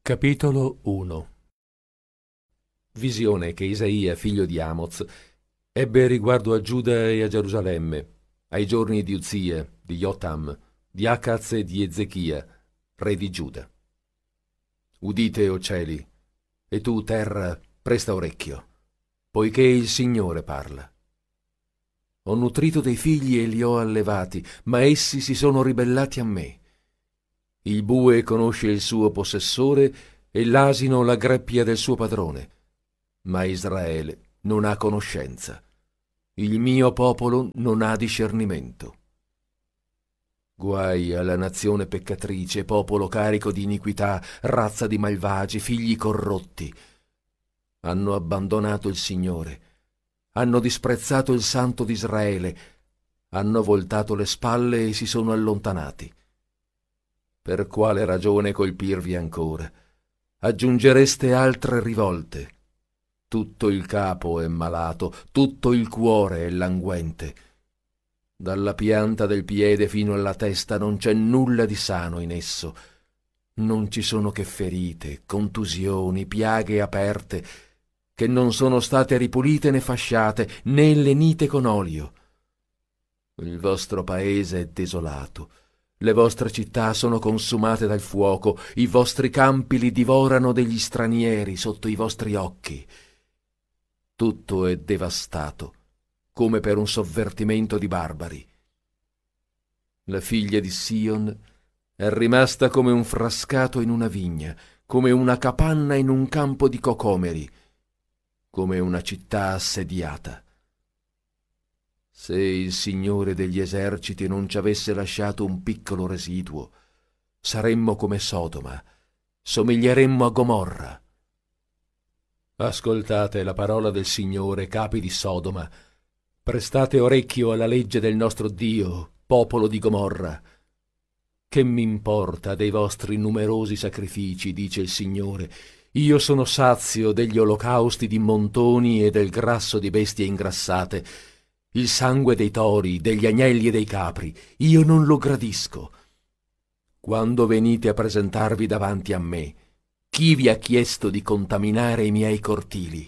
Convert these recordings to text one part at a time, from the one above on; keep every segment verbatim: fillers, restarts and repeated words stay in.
Capitolo uno. Visione che Isaia, figlio di Amoz, ebbe riguardo a Giuda e a Gerusalemme, ai giorni di Uzia, di Jotam, di Acaz e di Ezechia, re di Giuda. Udite, o cieli, e tu, terra, presta orecchio, poiché il Signore parla. Ho nutrito dei figli e li ho allevati, ma essi si sono ribellati a me. Il bue conosce il suo possessore e l'asino la greppia del suo padrone, ma Israele non ha conoscenza. Il mio popolo non ha discernimento. Guai alla nazione peccatrice, popolo carico di iniquità, razza di malvagi, figli corrotti. Hanno abbandonato il Signore, hanno disprezzato il Santo d'Israele, hanno voltato le spalle e si sono allontanati. Per quale ragione colpirvi ancora? Aggiungereste altre rivolte. Tutto il capo è malato, tutto il cuore è languente. Dalla pianta del piede fino alla testa non c'è nulla di sano in esso. Non ci sono che ferite, contusioni, piaghe aperte, che non sono state ripulite né fasciate, né lenite con olio. Il vostro paese è desolato. Le vostre città sono consumate dal fuoco, i vostri campi li divorano degli stranieri sotto i vostri occhi. Tutto è devastato, come per un sovvertimento di barbari. La figlia di Sion è rimasta come un frascato in una vigna, come una capanna in un campo di cocomeri, come una città assediata. Se il Signore degli eserciti non ci avesse lasciato un piccolo residuo, saremmo come Sodoma, somiglieremmo a Gomorra. Ascoltate la parola del Signore, capi di Sodoma. Prestate orecchio alla legge del nostro Dio, popolo di Gomorra. Che m'importa dei vostri numerosi sacrifici, dice il Signore. Io sono sazio degli olocausti di montoni e del grasso di bestie ingrassate. Il sangue dei tori, degli agnelli e dei capri, io non lo gradisco. Quando venite a presentarvi davanti a me, chi vi ha chiesto di contaminare i miei cortili?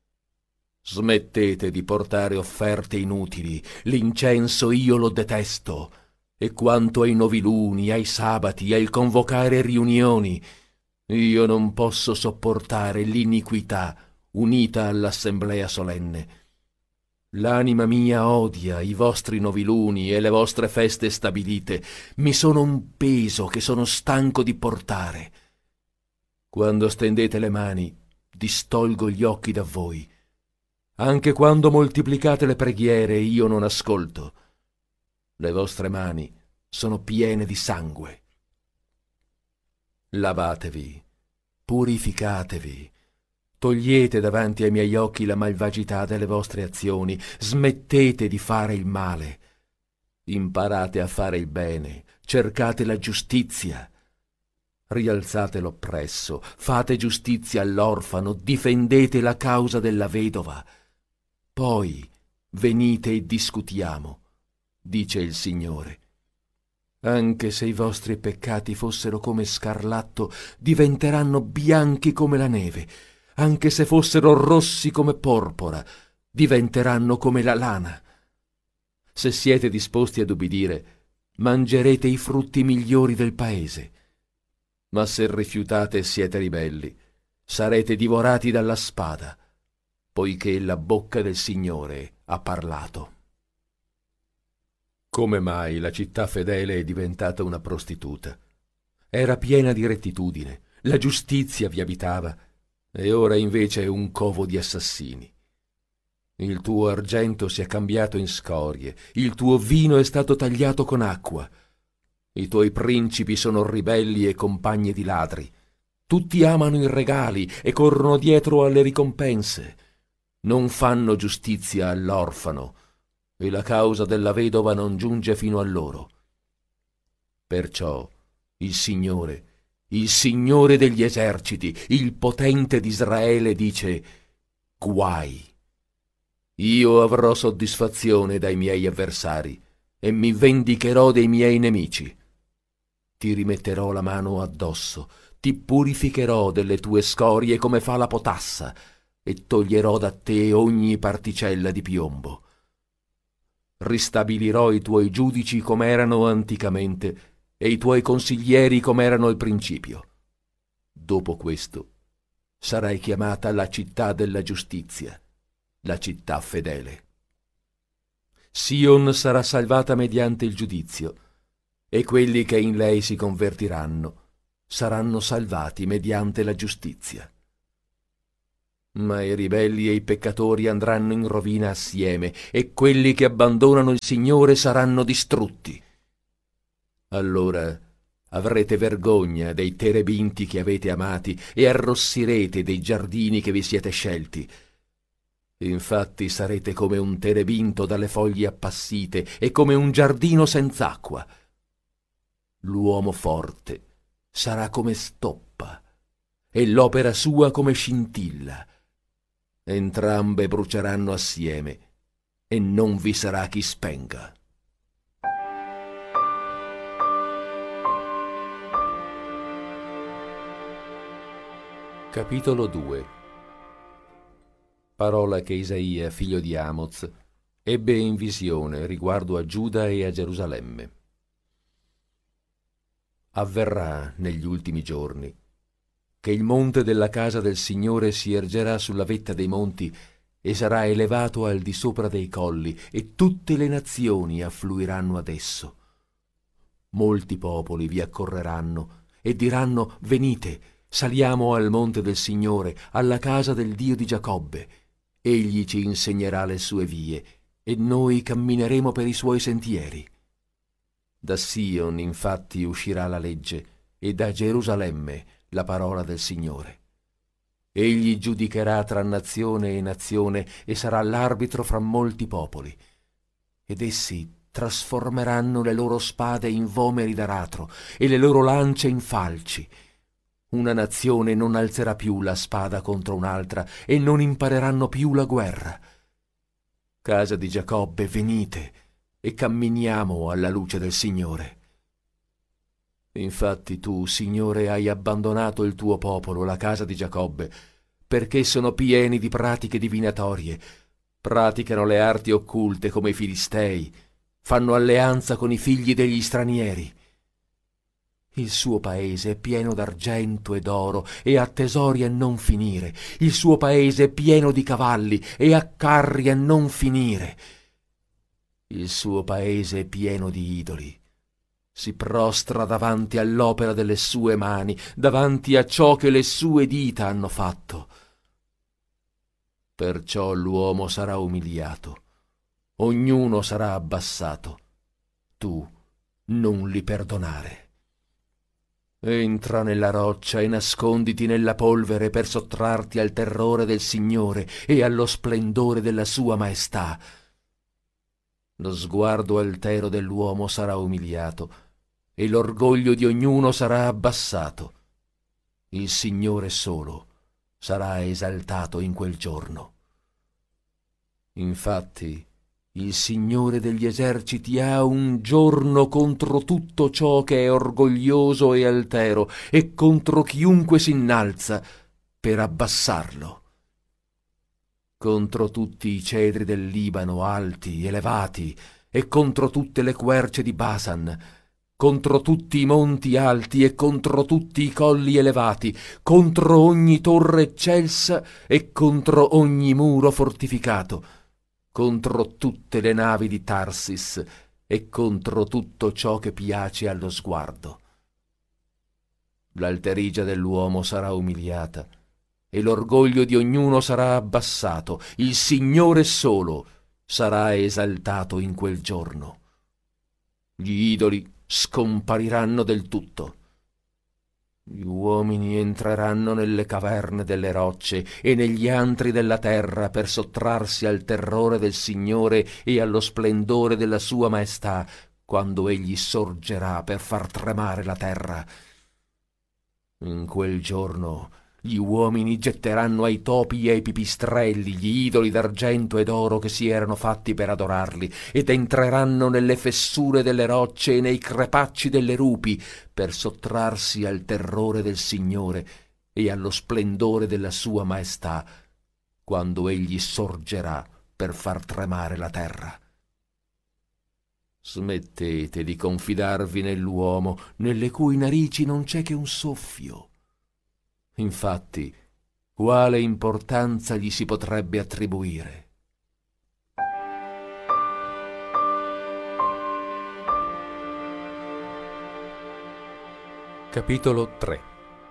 Smettete di portare offerte inutili, l'incenso io lo detesto, e quanto ai noviluni, ai sabati, al convocare riunioni, io non posso sopportare l'iniquità unita all'assemblea solenne. L'anima mia odia i vostri noviluni e le vostre feste stabilite, mi sono un peso che sono stanco di portare. Quando stendete le mani, distolgo gli occhi da voi. Anche quando moltiplicate le preghiere, io non ascolto. Le vostre mani sono piene di sangue. Lavatevi, purificatevi. Togliete davanti ai miei occhi la malvagità delle vostre azioni, smettete di fare il male. Imparate a fare il bene, cercate la giustizia. Rialzate l'oppresso, fate giustizia all'orfano, difendete la causa della vedova. Poi venite e discutiamo, dice il Signore. Anche se i vostri peccati fossero come scarlatto, diventeranno bianchi come la neve. Anche se fossero rossi come porpora, diventeranno come la lana. Se siete disposti ad ubbidire, mangerete i frutti migliori del paese. Ma se rifiutate e siete ribelli, sarete divorati dalla spada, poiché la bocca del Signore ha parlato. Come mai la città fedele è diventata una prostituta? Era piena di rettitudine, la giustizia vi abitava, e ora invece è un covo di assassini. Il tuo argento si è cambiato in scorie, il tuo vino è stato tagliato con acqua. I tuoi principi sono ribelli e compagni di ladri. Tutti amano i regali e corrono dietro alle ricompense. Non fanno giustizia all'orfano, e la causa della vedova non giunge fino a loro. Perciò il Signore, il Signore degli eserciti, il potente d'Israele dice: guai! Io avrò soddisfazione dai miei avversari e mi vendicherò dei miei nemici. Ti rimetterò la mano addosso, ti purificherò delle tue scorie come fa la potassa, e toglierò da te ogni particella di piombo. Ristabilirò i tuoi giudici come erano anticamente e i tuoi consiglieri come erano al principio. Dopo questo sarai chiamata la città della giustizia, la città fedele. Sion sarà salvata mediante il giudizio, e quelli che in lei si convertiranno saranno salvati mediante la giustizia. Ma i ribelli e i peccatori andranno in rovina assieme, e quelli che abbandonano il Signore saranno distrutti. Allora avrete vergogna dei terebinti che avete amati e arrossirete dei giardini che vi siete scelti. Infatti sarete come un terebinto dalle foglie appassite e come un giardino senz'acqua. L'uomo forte sarà come stoppa e l'opera sua come scintilla. Entrambe bruceranno assieme e non vi sarà chi spenga. Capitolo due. Parola che Isaia, figlio di Amoz, ebbe in visione riguardo a Giuda e a Gerusalemme. Avverrà negli ultimi giorni che il monte della casa del Signore si ergerà sulla vetta dei monti e sarà elevato al di sopra dei colli, e tutte le nazioni affluiranno ad esso. Molti popoli vi accorreranno e diranno: venite, saliamo al monte del Signore, alla casa del Dio di Giacobbe. Egli ci insegnerà le sue vie, e noi cammineremo per i suoi sentieri. Da Sion infatti uscirà la legge, e da Gerusalemme la parola del Signore. Egli giudicherà tra nazione e nazione, e sarà l'arbitro fra molti popoli. Ed essi trasformeranno le loro spade in vomeri d'aratro e le loro lance in falci. Una nazione non alzerà più la spada contro un'altra, e non impareranno più la guerra. Casa di Giacobbe, venite e camminiamo alla luce del Signore. Infatti tu, Signore, hai abbandonato il tuo popolo, la casa di Giacobbe, perché sono pieni di pratiche divinatorie, praticano le arti occulte come i Filistei, fanno alleanza con i figli degli stranieri. Il suo paese è pieno d'argento e d'oro e ha tesori a non finire. Il suo paese è pieno di cavalli e ha carri a non finire. Il suo paese è pieno di idoli. Si prostra davanti all'opera delle sue mani, davanti a ciò che le sue dita hanno fatto. Perciò l'uomo sarà umiliato, ognuno sarà abbassato. Tu non li perdonare. Entra nella roccia e nasconditi nella polvere per sottrarti al terrore del Signore e allo splendore della sua maestà. Lo sguardo altero dell'uomo sarà umiliato e l'orgoglio di ognuno sarà abbassato. Il Signore solo sarà esaltato in quel giorno. Infatti, il Signore degli eserciti ha un giorno contro tutto ciò che è orgoglioso e altero, e contro chiunque si innalza per abbassarlo. Contro tutti i cedri del Libano alti, elevati, e contro tutte le querce di Basan, contro tutti i monti alti e contro tutti i colli elevati, contro ogni torre eccelsa e contro ogni muro fortificato, contro tutte le navi di Tarsis e contro tutto ciò che piace allo sguardo. L'alterigia dell'uomo sarà umiliata e l'orgoglio di ognuno sarà abbassato. Il Signore solo sarà esaltato in quel giorno. Gli idoli scompariranno del tutto. Gli uomini entreranno nelle caverne delle rocce e negli antri della terra per sottrarsi al terrore del Signore e allo splendore della sua maestà, quando egli sorgerà per far tremare la terra. In quel giorno Gli uomini getteranno ai topi e ai pipistrelli gli idoli d'argento e d'oro che si erano fatti per adorarli, ed entreranno nelle fessure delle rocce e nei crepacci delle rupi per sottrarsi al terrore del Signore e allo splendore della sua maestà, quando egli sorgerà per far tremare la terra. Smettete di confidarvi nell'uomo, nelle cui narici non c'è che un soffio. Infatti, quale importanza gli si potrebbe attribuire? Capitolo tre.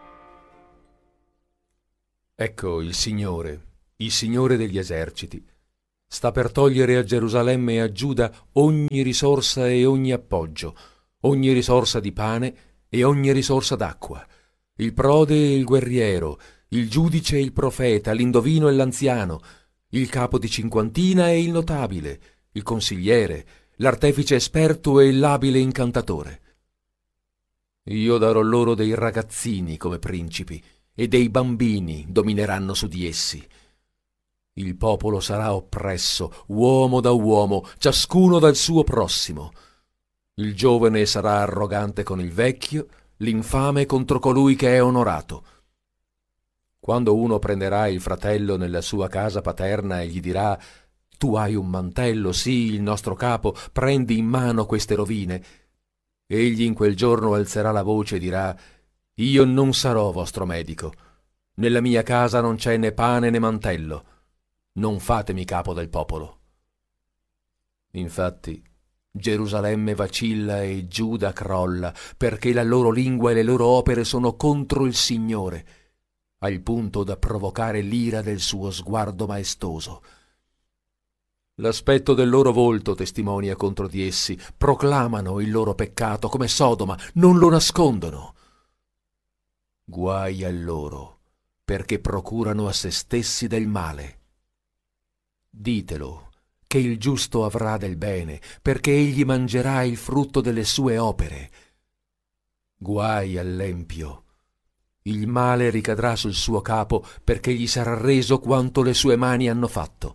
Ecco il Signore, il Signore degli eserciti, sta per togliere a Gerusalemme e a Giuda ogni risorsa e ogni appoggio, ogni risorsa di pane e ogni risorsa d'acqua, il prode e il guerriero, il giudice e il profeta, l'indovino e l'anziano, il capo di cinquantina e il notabile, il consigliere, l'artefice esperto e l'abile incantatore. Io darò loro dei ragazzini come principi, e dei bambini domineranno su di essi. Il popolo sarà oppresso, uomo da uomo, ciascuno dal suo prossimo. Il giovane sarà arrogante con il vecchio, l'infame contro colui che è onorato. Quando uno prenderà il fratello nella sua casa paterna e gli dirà: «Tu hai un mantello, sì, il nostro capo, prendi in mano queste rovine», egli in quel giorno alzerà la voce e dirà: «Io non sarò vostro medico. Nella mia casa non c'è né pane né mantello. Non fatemi capo del popolo». Infatti, Gerusalemme vacilla e Giuda crolla, perché la loro lingua e le loro opere sono contro il Signore, al punto da provocare l'ira del suo sguardo maestoso. L'aspetto del loro volto testimonia contro di essi, proclamano il loro peccato come Sodoma, non lo nascondono. Guai a loro, perché procurano a se stessi del male. Ditelo, che il giusto avrà del bene, perché egli mangerà il frutto delle sue opere. Guai all'empio, il male ricadrà sul suo capo, perché gli sarà reso quanto le sue mani hanno fatto.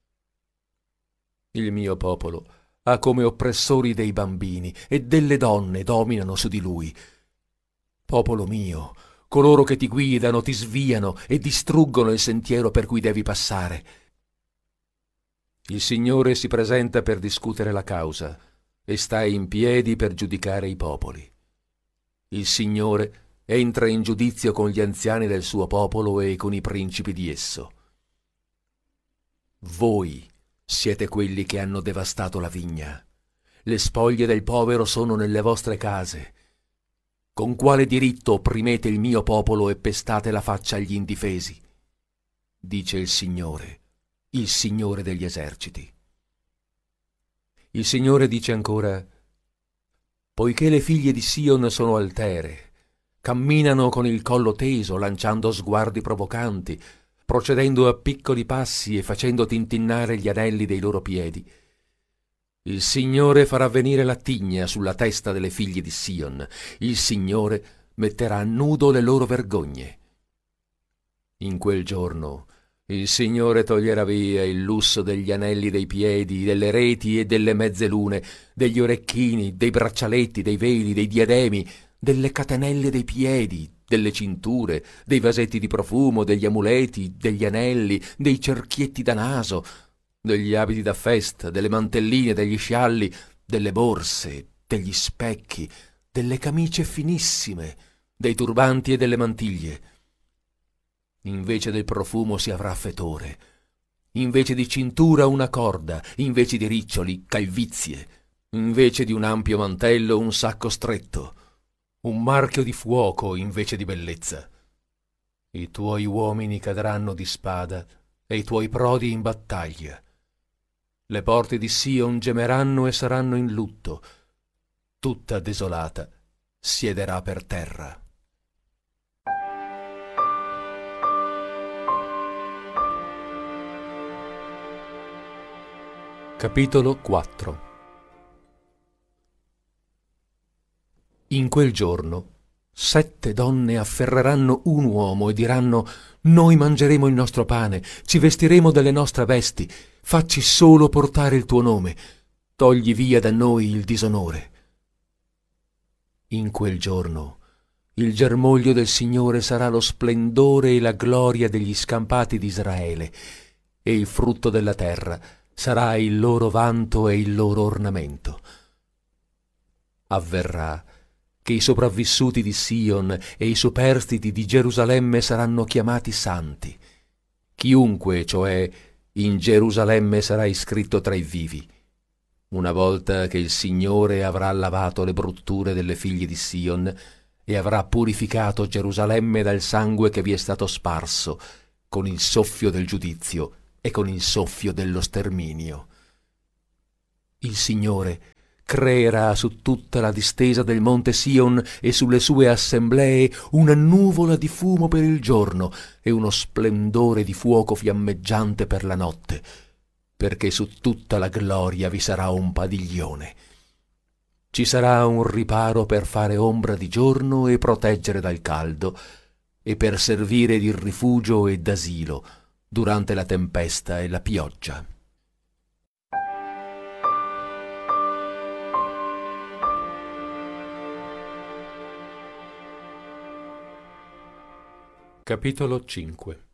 Il mio popolo ha come oppressori dei bambini, e delle donne dominano su di lui. Popolo mio, coloro che ti guidano ti sviano e distruggono il sentiero per cui devi passare. Il Signore si presenta per discutere la causa e sta in piedi per giudicare i popoli. Il Signore entra in giudizio con gli anziani del suo popolo e con i principi di esso. Voi siete quelli che hanno devastato la vigna. Le spoglie del povero sono nelle vostre case. Con quale diritto opprimete il mio popolo e pestate la faccia agli indifesi? Dice il Signore, il Signore degli eserciti. Il Signore dice ancora: poiché le figlie di Sion sono altere, camminano con il collo teso, lanciando sguardi provocanti, procedendo a piccoli passi e facendo tintinnare gli anelli dei loro piedi, il Signore farà venire la tigna sulla testa delle figlie di Sion. Il Signore metterà a nudo le loro vergogne. In quel giorno il Signore toglierà via il lusso degli anelli dei piedi, delle reti e delle mezze lune, degli orecchini, dei braccialetti, dei veli, dei diademi, delle catenelle dei piedi, delle cinture, dei vasetti di profumo, degli amuleti, degli anelli, dei cerchietti da naso, degli abiti da festa, delle mantelline, degli scialli, delle borse, degli specchi, delle camicie finissime, dei turbanti e delle mantiglie. Invece del profumo si avrà fetore, invece di cintura una corda, invece di riccioli calvizie, invece di un ampio mantello un sacco stretto, un marchio di fuoco invece di bellezza. I tuoi uomini cadranno di spada e i tuoi prodi in battaglia. Le porte di Sion gemeranno e saranno in lutto, tutta desolata siederà per terra. Capitolo quattro. In quel giorno Sette donne afferreranno un uomo e diranno: noi mangeremo il nostro pane, ci vestiremo delle nostre vesti, facci solo portare il tuo nome, togli via da noi il disonore. In quel giorno il germoglio del Signore sarà lo splendore e la gloria degli scampati di Israele, e il frutto della terra sarà il loro vanto e il loro ornamento. Avverrà che i sopravvissuti di Sion e i superstiti di Gerusalemme saranno chiamati santi. Chiunque, cioè, in Gerusalemme sarà iscritto tra i vivi, una volta che il Signore avrà lavato le brutture delle figlie di Sion e avrà purificato Gerusalemme dal sangue che vi è stato sparso con il soffio del giudizio e con il soffio dello sterminio. Il Signore creerà su tutta la distesa del monte Sion e sulle sue assemblee una nuvola di fumo per il giorno e uno splendore di fuoco fiammeggiante per la notte, perché su tutta la gloria vi sarà un padiglione. Ci sarà un riparo per fare ombra di giorno e proteggere dal caldo, e per servire di rifugio e d'asilo durante la tempesta e la pioggia. Capitolo cinque.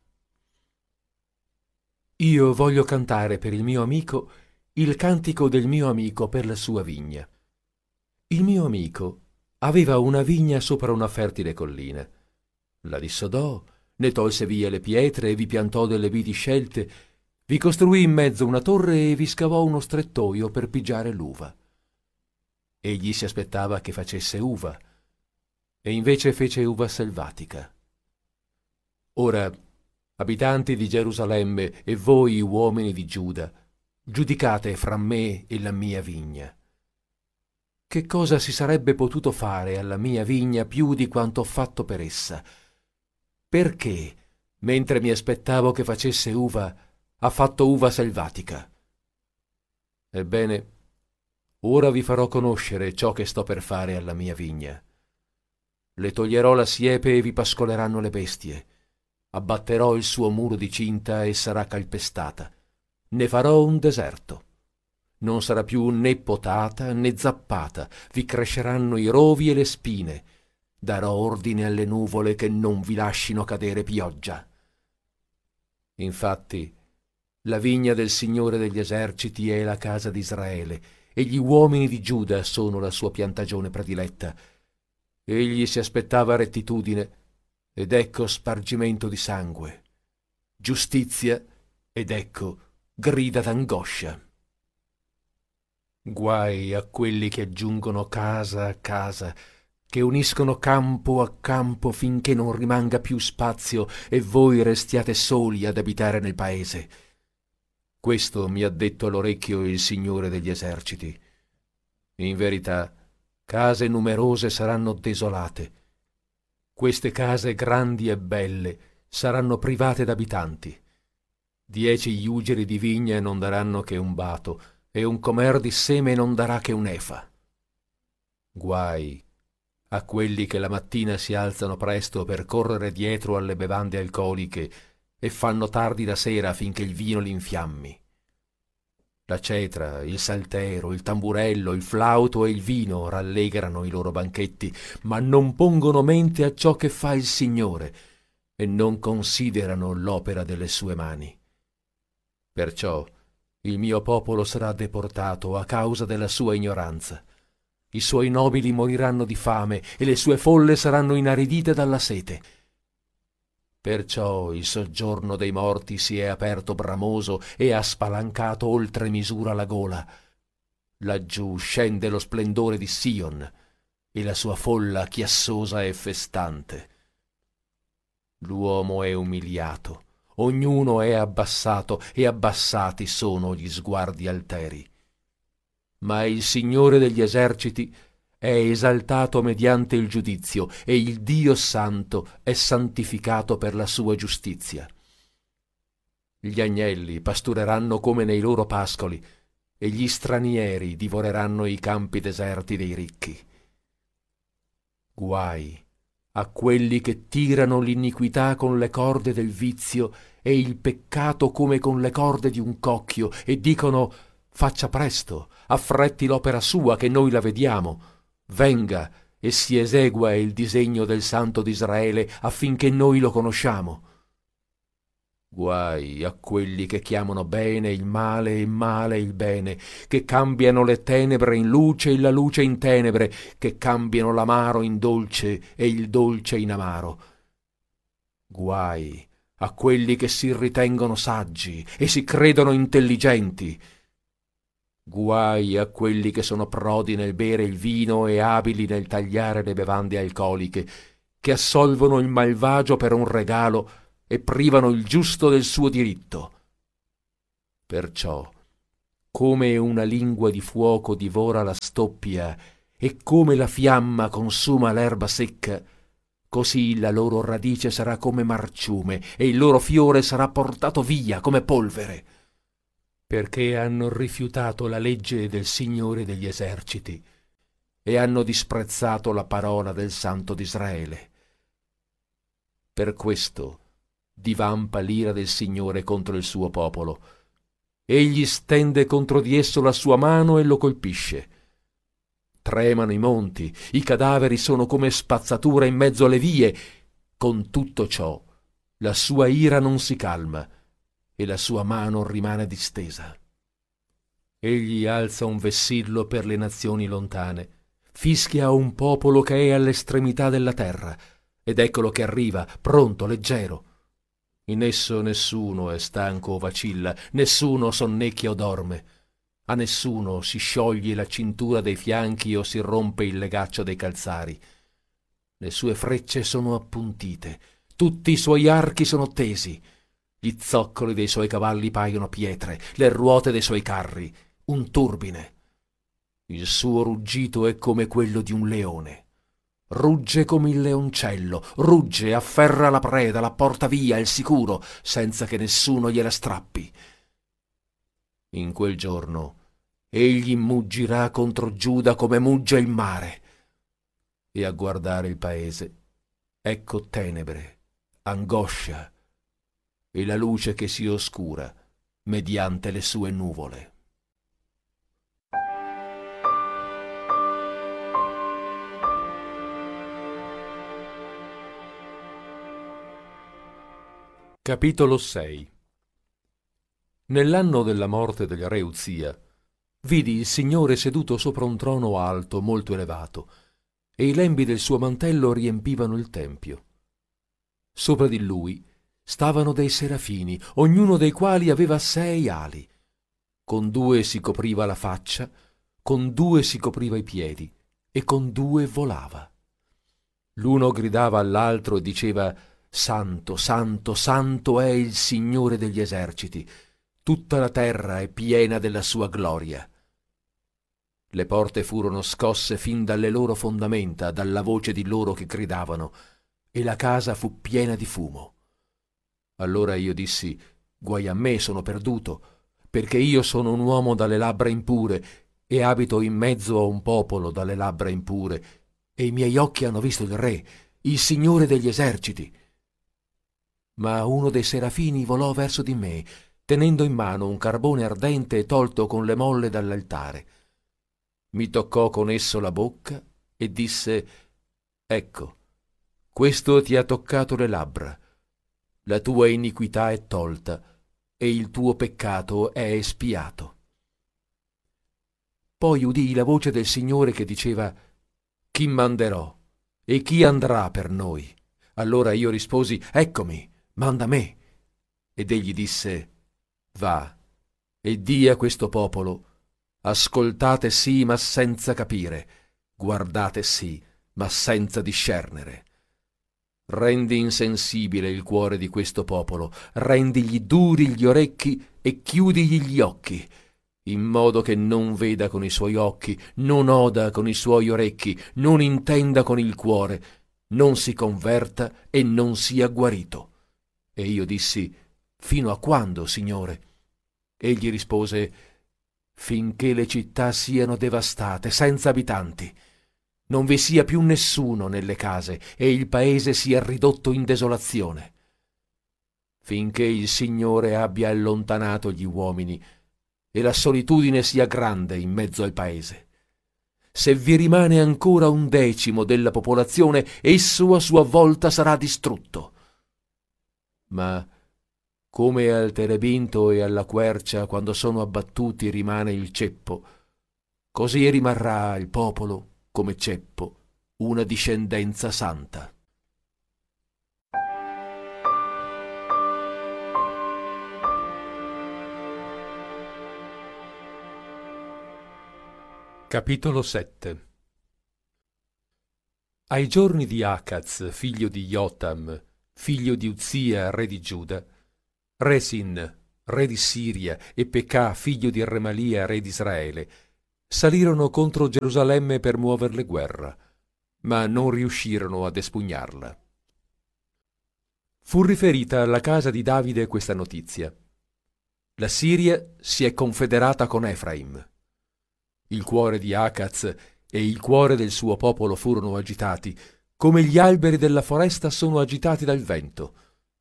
Io voglio cantare per il mio amico il cantico del mio amico per la sua vigna. Il mio amico aveva una vigna sopra una fertile collina. La dissodò, ne tolse via le pietre e vi piantò delle viti scelte, vi costruì in mezzo una torre e vi scavò uno strettoio per pigiare l'uva. Egli si aspettava che facesse uva, e invece fece uva selvatica. Ora, abitanti di Gerusalemme e voi uomini di Giuda, giudicate fra me e la mia vigna. Che cosa si sarebbe potuto fare alla mia vigna più di quanto ho fatto per essa? Perché, mentre mi aspettavo che facesse uva, ha fatto uva selvatica? Ebbene, ora vi farò conoscere ciò che sto per fare alla mia vigna. Le toglierò la siepe e vi pascoleranno le bestie. Abbatterò il suo muro di cinta e sarà calpestata. Ne farò un deserto. Non sarà più né potata né zappata, vi cresceranno i rovi e le spine. Darò ordine alle nuvole che non vi lascino cadere pioggia. Infatti, la vigna del Signore degli eserciti è la casa di Israele, e gli uomini di Giuda sono la sua piantagione prediletta. Egli si aspettava rettitudine, ed ecco spargimento di sangue, giustizia, ed ecco grida d'angoscia. Guai a quelli che aggiungono casa a casa, che uniscono campo a campo finché non rimanga più spazio e voi restiate soli ad abitare nel paese. Questo mi ha detto all'orecchio il Signore degli eserciti. In verità, case numerose saranno desolate. Queste case grandi e belle saranno private d'abitanti. Dieci iugeri di vigna non daranno che un bato, e un comer di seme non darà che un'efa. Guai a quelli che la mattina si alzano presto per correre dietro alle bevande alcoliche e fanno tardi la sera finché il vino li infiammi. La cetra, il saltero, il tamburello, il flauto e il vino rallegrano i loro banchetti, ma non pongono mente a ciò che fa il Signore e non considerano l'opera delle sue mani. Perciò il mio popolo sarà deportato a causa della sua ignoranza. I suoi nobili moriranno di fame e le sue folle saranno inaridite dalla sete. Perciò il soggiorno dei morti si è aperto bramoso e ha spalancato oltre misura la gola. Laggiù scende lo splendore di Sion e la sua folla chiassosa e festante. L'uomo è umiliato, ognuno è abbassato e abbassati sono gli sguardi alteri. Ma il Signore degli eserciti è esaltato mediante il giudizio e il Dio santo è santificato per la sua giustizia. Gli agnelli pastureranno come nei loro pascoli e gli stranieri divoreranno i campi deserti dei ricchi. Guai a quelli che tirano l'iniquità con le corde del vizio e il peccato come con le corde di un cocchio, e dicono: faccia presto, affretti l'opera sua, che noi la vediamo. Venga e si esegua il disegno del Santo d'Israele, affinché noi lo conosciamo. Guai a quelli che chiamano bene il male e male il bene, che cambiano le tenebre in luce e la luce in tenebre, che cambiano l'amaro in dolce e il dolce in amaro. Guai a quelli che si ritengono saggi e si credono intelligenti. Guai a quelli che sono prodi nel bere il vino e abili nel tagliare le bevande alcoliche, che assolvono il malvagio per un regalo e privano il giusto del suo diritto. Perciò, come una lingua di fuoco divora la stoppia e come la fiamma consuma l'erba secca, così la loro radice sarà come marciume e il loro fiore sarà portato via come polvere, perché hanno rifiutato la legge del Signore degli eserciti e hanno disprezzato la parola del Santo d'Israele. Per questo divampa l'ira del Signore contro il suo popolo. Egli stende contro di esso la sua mano e lo colpisce. Tremano i monti, i cadaveri sono come spazzatura in mezzo alle vie. Con tutto ciò, la sua ira non si calma e la sua mano rimane distesa. Egli alza un vessillo per le nazioni lontane, fischia a un popolo che è all'estremità della terra, ed eccolo che arriva, pronto, leggero. In esso nessuno è stanco o vacilla, nessuno sonnecchia o dorme. A nessuno si scioglie la cintura dei fianchi o si rompe il legaccio dei calzari. Le sue frecce sono appuntite, tutti i suoi archi sono tesi. Gli zoccoli dei suoi cavalli paiono pietre, le ruote dei suoi carri un turbine. Il suo ruggito è come quello di un leone. Rugge come il leoncello, rugge, afferra la preda, la porta via, il sicuro, senza che nessuno gliela strappi. In quel giorno egli muggirà contro Giuda come mugge il mare. E a guardare il paese, ecco tenebre, angoscia e la luce che si oscura mediante le sue nuvole. Capitolo sei. Nell'anno della morte del re Uzia, vidi il Signore seduto sopra un trono alto, molto elevato, e i lembi del suo mantello riempivano il tempio. Sopra di lui stavano dei serafini, ognuno dei quali aveva sei ali. Con due si copriva la faccia, con due si copriva i piedi, e con due volava. L'uno gridava all'altro e diceva: Santo, santo, santo è il Signore degli eserciti, tutta la terra è piena della sua gloria. Le porte furono scosse fin dalle loro fondamenta, dalla voce di loro che gridavano, e la casa fu piena di fumo. Allora io dissi: guai a me, sono perduto, perché io sono un uomo dalle labbra impure, e abito in mezzo a un popolo dalle labbra impure, e i miei occhi hanno visto il Re, il Signore degli eserciti. Ma uno dei serafini volò verso di me, tenendo in mano un carbone ardente tolto con le molle dall'altare. Mi toccò con esso la bocca e disse: ecco, questo ti ha toccato le labbra. La tua iniquità è tolta e il tuo peccato è espiato. Poi udii la voce del Signore che diceva: chi manderò e chi andrà per noi? Allora io risposi: eccomi, manda me. Ed egli disse: va e di a questo popolo: ascoltate sì, ma senza capire, guardate sì, ma senza discernere. Rendi insensibile il cuore di questo popolo, rendigli duri gli orecchi e chiudigli gli occhi, in modo che non veda con i suoi occhi, non oda con i suoi orecchi, non intenda con il cuore, non si converta e non sia guarito. E io dissi: fino a quando, Signore? Egli rispose: finché le città siano devastate, senza abitanti. non vi sia più nessuno nelle case e il paese sia ridotto in desolazione. Finché il Signore abbia allontanato gli uomini e la solitudine sia grande in mezzo al paese. Se vi rimane ancora un decimo della popolazione, esso a sua volta sarà distrutto. Ma come al terebinto e alla quercia quando sono abbattuti rimane il ceppo, così rimarrà il popolo come ceppo, una discendenza santa. Capitolo sette. Ai giorni di Acaz, figlio di Jotam, figlio di Uzia, re di Giuda, Resin, re di Siria, e Pekà, figlio di Remalia, re di Israele, salirono contro Gerusalemme per muoverle guerra, ma non riuscirono ad espugnarla. Fu riferita alla casa di Davide questa notizia: la Siria si è confederata con Efraim. Il cuore di Acaz e il cuore del suo popolo furono agitati, come gli alberi della foresta sono agitati dal vento.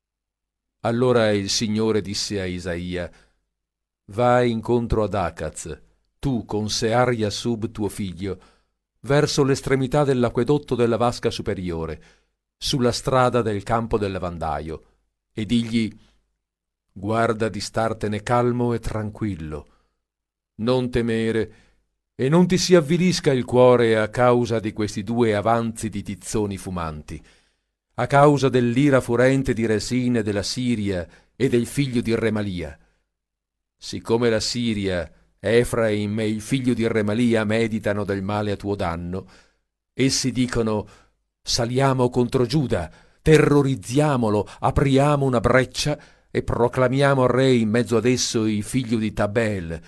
Allora il Signore disse a Isaia: vai incontro ad Acaz, tu con Sear-Yasub tuo figlio, verso l'estremità dell'acquedotto della vasca superiore, sulla strada del campo del lavandaio, e digli: guarda di startene calmo e tranquillo, non temere, e non ti si avvilisca il cuore a causa di questi due avanzi di tizzoni fumanti, a causa dell'ira furente di Resin e della Siria e del figlio di Remalia. Siccome la Siria, Efraim e il figlio di Remalia meditano del male a tuo danno, essi dicono: saliamo contro Giuda, terrorizziamolo, apriamo una breccia e proclamiamo re in mezzo ad esso il figlio di Tabel.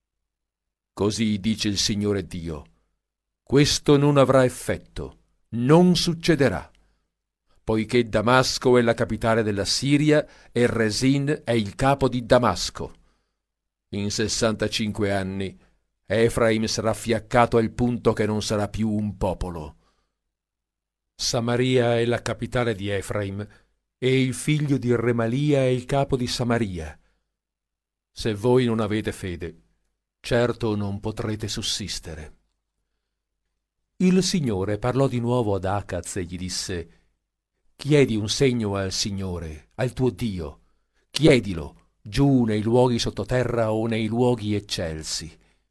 Così dice il Signore Dio: questo non avrà effetto, non succederà, poiché Damasco è la capitale della Siria e Resin è il capo di Damasco. In sessantacinque anni Efraim sarà fiaccato al punto che non sarà più un popolo. Samaria è la capitale di Efraim e il figlio di Remalia è il capo di Samaria. Se voi non avete fede, certo non potrete sussistere. Il Signore parlò di nuovo ad Acaz e gli disse: chiedi un segno al Signore, al tuo Dio, chiedilo giù nei luoghi sottoterra o nei luoghi eccelsi.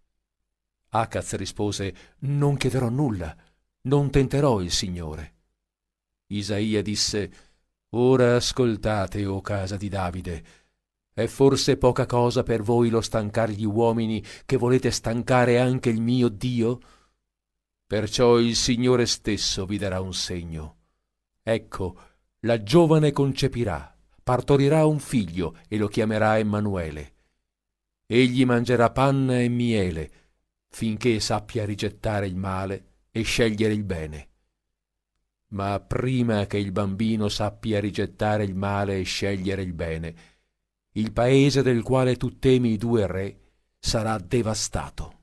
Acaz rispose: non chiederò nulla, non tenterò il Signore. Isaia disse: ora ascoltate, o casa di Davide. È forse poca cosa per voi lo stancar gli uomini, che volete stancare anche il mio Dio? Perciò il Signore stesso vi darà un segno. Ecco, la giovane concepirà, partorirà un figlio e lo chiamerà Emmanuele. Egli mangerà panna e miele, finché sappia rigettare il male e scegliere il bene. Ma prima che il bambino sappia rigettare il male e scegliere il bene, il paese del quale tu temi i due re sarà devastato.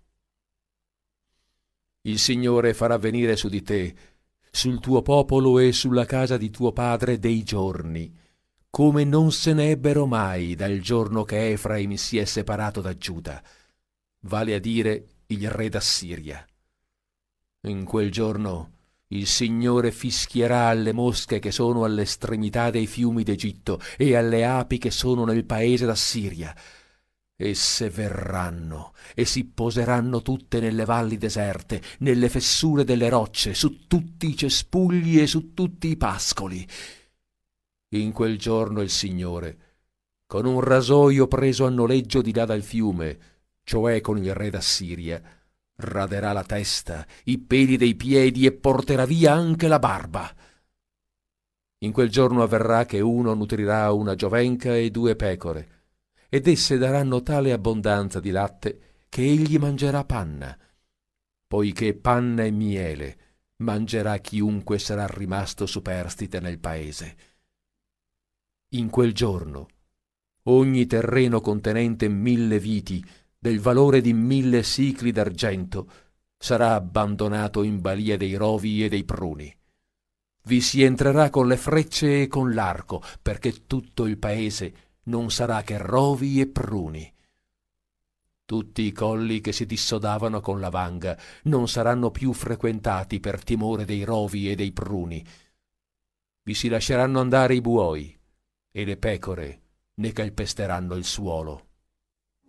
Il Signore farà venire su di te, sul tuo popolo e sulla casa di tuo padre dei giorni, come non se ne ebbero mai dal giorno che Efraim si è separato da Giuda, vale a dire il re d'Assiria. In quel giorno il Signore fischierà alle mosche che sono all'estremità dei fiumi d'Egitto e alle api che sono nel paese d'Assiria. Esse verranno e si poseranno tutte nelle valli deserte, nelle fessure delle rocce, su tutti i cespugli e su tutti i pascoli. In quel giorno il Signore, con un rasoio preso a noleggio di là dal fiume, cioè con il re d'Assiria, raderà la testa, i peli dei piedi e porterà via anche la barba. In quel giorno avverrà che uno nutrirà una giovenca e due pecore, ed esse daranno tale abbondanza di latte che egli mangerà panna, poiché panna e miele mangerà chiunque sarà rimasto superstite nel paese. In quel giorno ogni terreno contenente mille viti del valore di mille sicli d'argento sarà abbandonato in balia dei rovi e dei pruni. Vi si entrerà con le frecce e con l'arco, perché tutto il paese non sarà che rovi e pruni. Tutti i colli che si dissodavano con la vanga non saranno più frequentati per timore dei rovi e dei pruni. Vi si lasceranno andare i buoi, e le pecore ne calpesteranno il suolo.